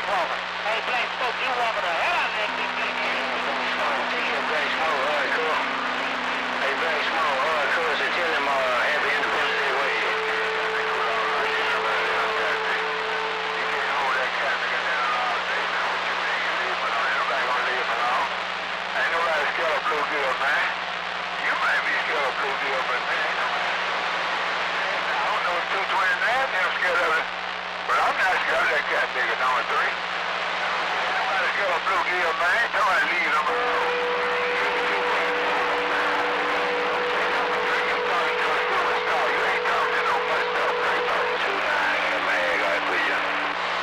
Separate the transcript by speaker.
Speaker 1: walking. Hey, Black Smoke, you walking the hell out of that big thing.
Speaker 2: Black Smoke, hardcore. Hey, Black Smoke, hardcore, so tell him happy Independence Day way. Bluegill, man. You might be scared of bluegill, but man, I don't know if 229 I'm scared of it, but I'm not scared of that cat bigger, number 3. Nobody's scared of bluegill, man.